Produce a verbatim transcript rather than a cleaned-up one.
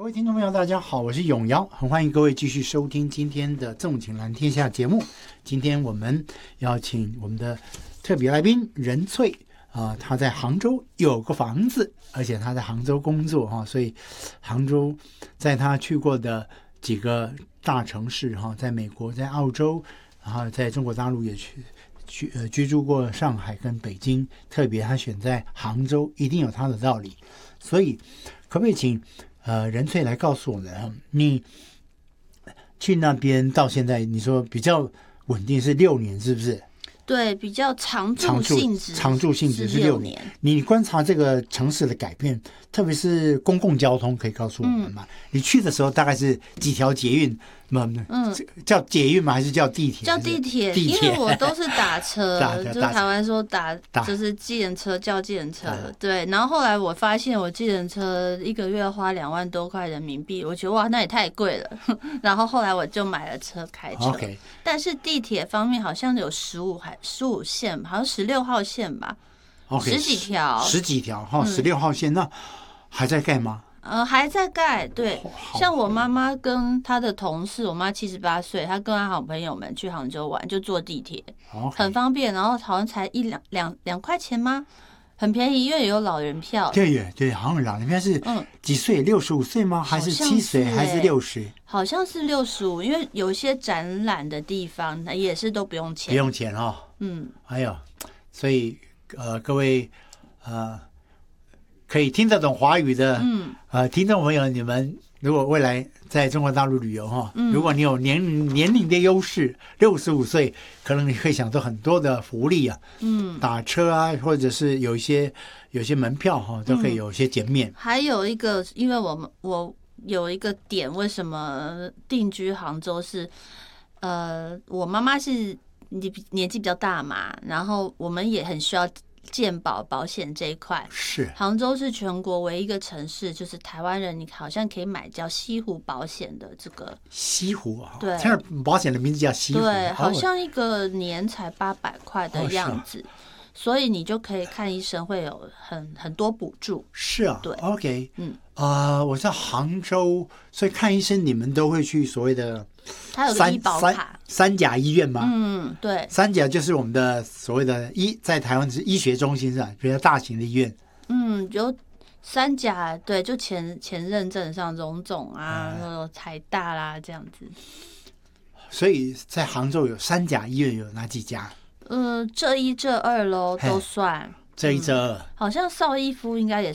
各位听众朋友大家好，我是永尧，很欢迎各位继续收听今天的纵情蓝天下节目。今天我们邀请我们的特别来宾任翠啊、呃，他在杭州有个房子，而且他在杭州工作哈、哦，所以杭州在他去过的几个大城市哈、哦，在美国、在澳洲，然后在中国大陆也去去呃居住过上海跟北京，特别他选在杭州，一定有他的道理。所以可不可以请呃任翠来告诉我们，你去那边到现在，你说比较稳定是六年，是不是？ 对，比较常住性质， 常住性质是六年。你观察这个城市的改变，特别是公共交通，可以告诉我们吗？嗯、你去的时候大概是几条捷运？嗯，叫捷运吗？还是叫地铁？ 叫地铁，因为我都是打车，就是台湾说打，就是计程车叫计程车，对。然后后来我发现，我计程车一个月要花两万多块人民币，我觉得哇，那也太贵了。然后后来我就买了车开车。 Okay. 但是地铁方面好像有十五还十五线，好像十六号线吧， okay, 十几条， 十几条哈，十六号线那还在盖吗？ 呃，还在盖，对，像我妈妈跟她的同事，我妈七十八岁，她跟她好朋友们去杭州玩，就坐地铁， okay. 很方便，然后好像才一两两两块钱吗？很便宜，因为有老人票。 对对，好像老人票是几岁？六十五岁吗？还是七岁？还是六十？ 好像是六十五，因为有一些展览的地方也是都不用钱， 不用钱哦。嗯，哎呦，所以呃，各位呃。可以听得懂华语的，嗯，呃，听众朋友，你们如果未来在中国大陆旅游哈，嗯、如果你有年年龄的优势，六十五岁，可能你可以享受很多的福利啊，嗯，打车啊，或者是有一些有一些门票哈，都可以有一些减免。嗯、 还有一个，因为我们我有一个点，为什么定居杭州是，呃，我妈妈是年纪比较大嘛，然后我们也很需要健保保险这一块， 是杭州是全国唯一一个城市，就是台湾人你好像可以买叫西湖保险的这个西湖啊， 对， 这保险的名字叫西湖， 对，好像一个年才八百块的样子，哦啊、所以你就可以看医生，会有很很多补助。 是啊， 对 ，OK， 嗯，啊、呃，我在杭州，所以看医生你们都会去所谓的。 它有个医保卡， 三甲医院吗？ 嗯，对， 三甲就是我们的所谓的医，在台湾是医学中心是吧？比较大型的医院。 嗯，有三甲，对，就前前任镇上荣总啊，嗯、台大啦这样子。 所以在杭州有三甲医院有哪几家？ 呃，这一这二喽都算。 这一这二、 嗯，好像邵逸夫应该也